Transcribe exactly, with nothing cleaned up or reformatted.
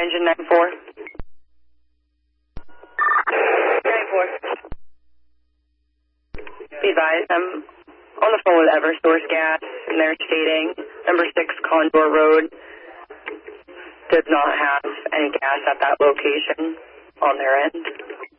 engine nine four. nine four. Be advised, I'm on the phone with Eversource Gas, and they're stating number six Condor Road does not have any gas at that location on their end.